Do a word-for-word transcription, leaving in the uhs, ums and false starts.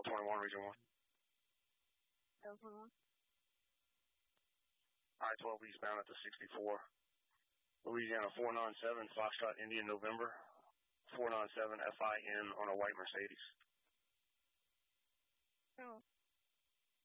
L twenty-one, Region one. L twenty-one. I twelve eastbound at the sixty-four. Louisiana four nine seven, Foxtrot Indian November. four nine seven F I N on a white Mercedes. Oh.